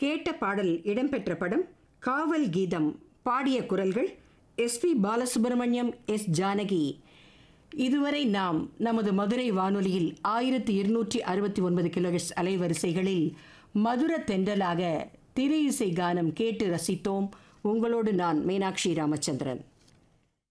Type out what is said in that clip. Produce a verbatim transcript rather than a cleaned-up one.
கேட்ட பாடல் இடம்பெற்ற படம் காவல் கீதம். பாடிய குரல்கள் S B Balasubramaniam, S Janaki. இதுவரை நாம் நமது மதுரை வானொலியில் ஆயிரத்தி இருநூற்றி அறுபத்தி ஒன்பது கிலோஹெர்ட்ஸ் அலைவரிசைகளில் மதுர தென்றலாக திரை இசை கானம் கேட்டு ரசித்தோம். உங்களோடு நான் மீனாட்சி ராமச்சந்திரன்.